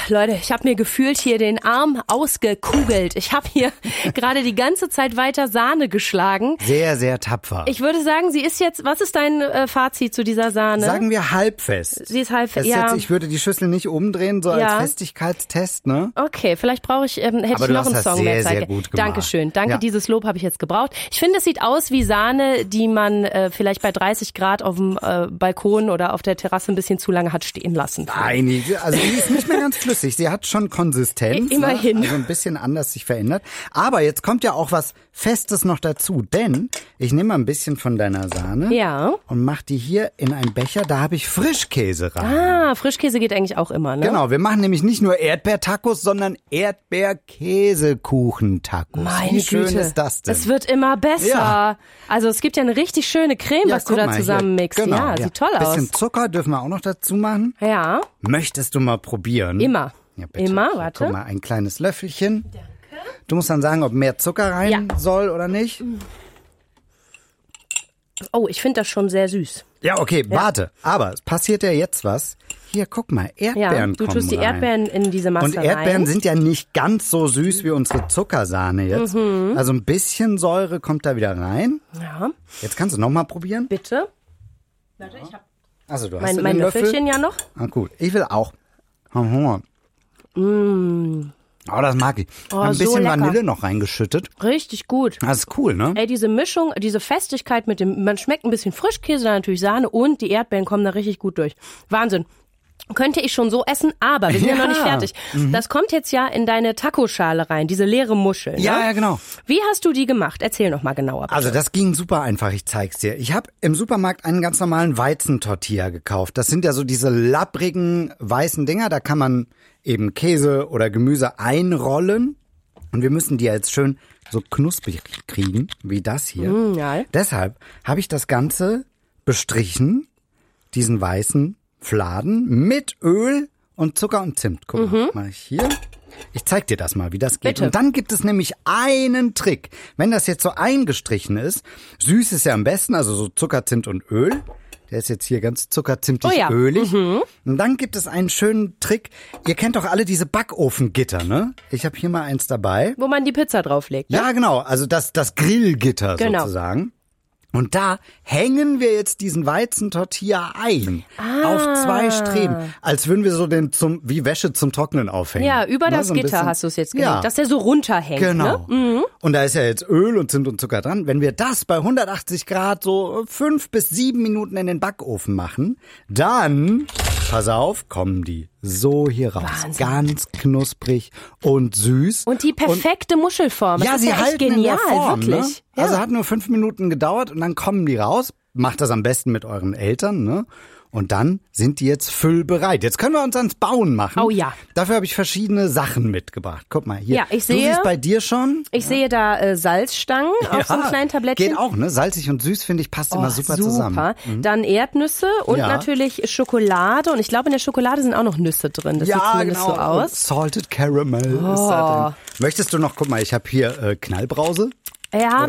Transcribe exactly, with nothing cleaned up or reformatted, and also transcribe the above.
Leute, ich habe mir gefühlt hier den Arm ausgekugelt. Ich habe hier gerade die ganze Zeit weiter Sahne geschlagen. Sehr, sehr tapfer. Ich würde sagen, sie ist jetzt, was ist dein äh, Fazit zu dieser Sahne? Sagen wir halbfest. Sie ist halbfest, ja. ja. Jetzt, ich würde die Schüssel nicht umdrehen, so ja. als Festigkeitstest, ne? Okay, vielleicht brauche ich, ähm, hätte Aber ich noch einen hast Song sehr, mehr Zeit. Sehr gut gemacht. Dankeschön, danke, ja. dieses Lob habe ich jetzt gebraucht. Ich finde, es sieht aus wie Sahne, die man äh, vielleicht bei dreißig Grad auf dem äh, Balkon oder auf der Terrasse ein bisschen zu lange hat stehen lassen. Nein, die, also die ist nicht mehr ganz flüssig. Sie hat schon Konsistenz. Immerhin. Ne? Also ein bisschen anders sich verändert. Aber jetzt kommt ja auch was Festes noch dazu. Denn ich nehme mal ein bisschen von deiner Sahne ja. und mache die hier in einen Becher. Da habe ich Frischkäse rein. Ah, Frischkäse geht eigentlich auch immer, ne? Genau, wir machen nämlich nicht nur Erdbeertacos, sondern Erdbeerkäsekuchen-Tacos. Meine Wie schön Güte. ist das denn? Es wird immer besser. Ja. Also es gibt ja eine richtig schöne Creme, Ja, was du da zusammenmixst. Genau, ja, ja, sieht toll aus. Bisschen Zucker dürfen wir auch noch dazu machen. Ja. Möchtest du mal probieren? Immer. Ja, bitte. Immer, Hier, warte. Guck mal, ein kleines Löffelchen. Danke. Du musst dann sagen, ob mehr Zucker rein ja. soll oder nicht. Oh, ich finde das schon sehr süß. Ja, okay, ja. warte. Aber es passiert ja jetzt was. Hier, guck mal, Erdbeeren ja, du kommen tust die rein. Erdbeeren in diese Masse Und Erdbeeren rein. sind ja nicht ganz so süß wie unsere Zuckersahne jetzt. Mhm. Also ein bisschen Säure kommt da wieder rein. Ja. Jetzt kannst du noch mal probieren. Bitte. Warte, ich hab also, du hast mein, den mein Löffel. Löffelchen ja noch. Ah, gut. Ich will auch. Hab Hunger. Mm. Oh, das mag ich. Oh, ein so bisschen lecker. Vanille noch reingeschüttet. Richtig gut. Das ist cool, ne? Ey, diese Mischung, diese Festigkeit mit dem, man schmeckt ein bisschen Frischkäse, dann natürlich Sahne und die Erdbeeren kommen da richtig gut durch. Wahnsinn. Könnte ich schon so essen, aber wir sind ja, ja noch nicht fertig. Mhm. Das kommt jetzt ja in deine Tacoschale rein, diese leere Muschel. Ne? Ja, ja, genau. Wie hast du die gemacht? Erzähl noch mal genauer. Bitte. Also das ging super einfach, ich zeig's dir. Ich habe im Supermarkt einen ganz normalen Weizentortilla gekauft. Das sind ja so diese lapprigen weißen Dinger, da kann man eben Käse oder Gemüse einrollen. Und wir müssen die jetzt schön so knusprig kriegen, wie das hier. Mm, ja. Deshalb habe ich das Ganze bestrichen, diesen weißen Fladen mit Öl und Zucker und Zimt. Guck mal, mhm. mach ich hier. Ich zeig dir das mal, wie das geht. Bitte. Und dann gibt es nämlich einen Trick. Wenn das jetzt so eingestrichen ist, süß ist ja am besten, also so Zucker, Zimt und Öl. Der ist jetzt hier ganz zuckerzimtig oh ja. ölig. Mhm. Und dann gibt es einen schönen Trick. Ihr kennt doch alle diese Backofengitter, ne? Ich habe hier mal eins dabei. Wo man die Pizza drauflegt, ne? Ja, genau. Also das, das Grillgitter genau. sozusagen. Und da hängen wir jetzt diesen Weizentortilla ein. Ah. Auf zwei Streben. Als würden wir so den zum, wie Wäsche zum Trocknen aufhängen. Ja, über ne, das so ein Gitter bisschen. hast du es jetzt gelegt, Ja. dass der so runterhängt. Genau. Ne? Mhm. Und da ist ja jetzt Öl und Zimt und Zucker dran. Wenn wir das bei hundertachtzig Grad so fünf bis sieben Minuten in den Backofen machen, dann, pass auf, kommen die so hier raus. Wahnsinn. Ganz knusprig und süß. Und die perfekte und, Muschelform. Das ja, ist sie ja echt halten genial, in der Form, wirklich. Ne? Ja. Also hat nur fünf Minuten gedauert und dann kommen die raus. Macht das am besten mit euren Eltern, ne? Und dann sind die jetzt füllbereit. Jetzt können wir uns ans Bauen machen. Oh ja. Dafür habe ich verschiedene Sachen mitgebracht. Guck mal hier. Ja, ich du sehe- siehst bei dir schon. Ich ja. sehe da äh, Salzstangen auf so einem kleinen Tablettchen. Geht auch, ne? Salzig und süß, finde ich, passt Oh, immer super, super. zusammen. Mhm. Dann Erdnüsse und Ja. natürlich Schokolade. Und ich glaube, in der Schokolade sind auch noch Nüsse drin. Das sieht zumindest genau. so aus. Und Salted Caramel Oh. ist da drin. Möchtest du noch, guck mal, ich habe hier äh, Knallbrause. Ja,